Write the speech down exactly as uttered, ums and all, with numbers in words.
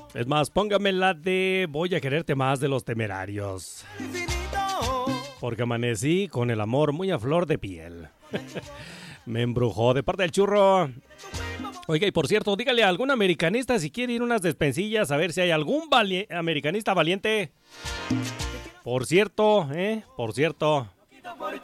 Es más, póngame la de Voy a quererte más de Los Temerarios. Porque amanecí con el amor muy a flor de piel. Me embrujó de parte del churro. Oiga, y por cierto, dígale a algún americanista si quiere ir unas despensillas a ver si hay algún vali- americanista valiente. Por cierto, ¿eh? Por cierto.